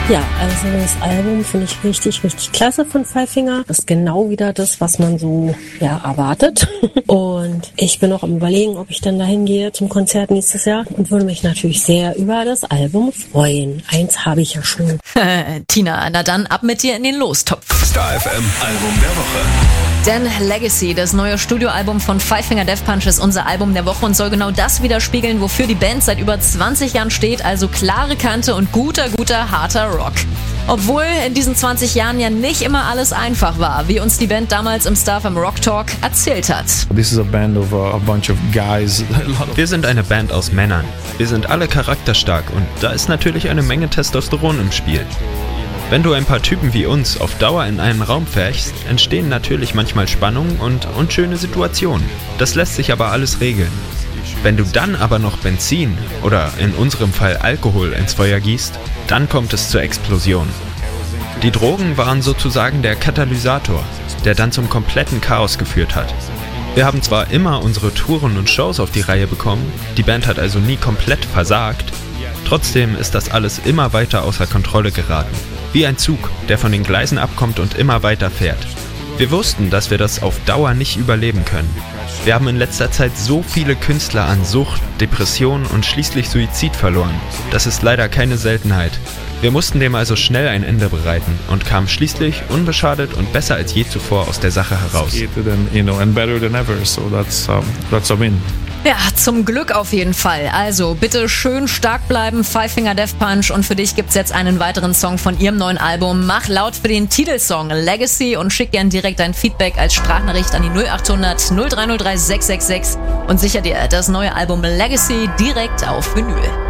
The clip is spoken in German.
Ja, also das Album finde ich richtig, richtig klasse von Five Finger. Das ist genau wieder das, was man so erwartet. Und ich bin auch am Überlegen, ob ich dann dahin gehe zum Konzert nächstes Jahr und würde mich natürlich sehr über das Album freuen. Eins habe ich ja schon. Tina, na dann ab mit dir in den Lostopf. Star FM Album der Woche. Denn Legacy, das neue Studioalbum von Five Finger Death Punch, ist unser Album der Woche und soll genau das widerspiegeln, wofür die Band seit über 20 Jahren steht, also klare Kante und guter, harter Rock. Obwohl in diesen 20 Jahren ja nicht immer alles einfach war, wie uns die Band damals im Star FM Rock Talk erzählt hat. This is a band of a bunch of guys. Wir sind eine Band aus Männern. Wir sind alle charakterstark und da ist natürlich eine Menge Testosteron im Spiel. Wenn du ein paar Typen wie uns auf Dauer in einen Raum fährst, entstehen natürlich manchmal Spannungen und unschöne Situationen. Das lässt sich aber alles regeln. Wenn du dann aber noch Benzin oder in unserem Fall Alkohol ins Feuer gießt, dann kommt es zur Explosion. Die Drogen waren sozusagen der Katalysator, der dann zum kompletten Chaos geführt hat. Wir haben zwar immer unsere Touren und Shows auf die Reihe bekommen, die Band hat also nie komplett versagt, trotzdem ist das alles immer weiter außer Kontrolle geraten. Wie ein Zug, der von den Gleisen abkommt und immer weiter fährt. Wir wussten, dass wir das auf Dauer nicht überleben können. Wir haben in letzter Zeit so viele Künstler an Sucht, Depressionen und schließlich Suizid verloren. Das ist leider keine Seltenheit. Wir mussten dem also schnell ein Ende bereiten und kamen schließlich unbeschadet und besser als je zuvor aus der Sache heraus. Ja, zum Glück auf jeden Fall. Also bitte schön stark bleiben, Five Finger Death Punch. Und für dich gibt's jetzt einen weiteren Song von ihrem neuen Album. Mach laut für den Titelsong Legacy und schick gern direkt dein Feedback als Sprachnachricht an die 0800 0303 666 und sicher dir das neue Album Legacy direkt auf Vinyl.